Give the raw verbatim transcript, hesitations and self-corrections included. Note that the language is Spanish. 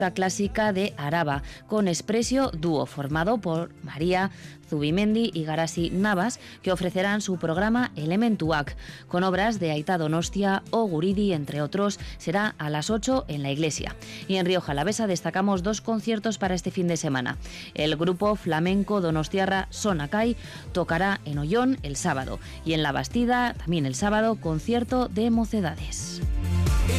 clásica de Araba, con Espresio Dúo, formado por María Zubimendi y Garasi Navas, que ofrecerán su programa Elementuak, con obras de Aita Donostia o Guridi, entre otros. Será a las ocho en la iglesia. Y en Rioja Alavesa destacamos dos conciertos para este fin de semana. El grupo flamenco donostiarra Sonakai tocará en Ollón el sábado, y en La Bastida, también el sábado, concierto de Mocedades.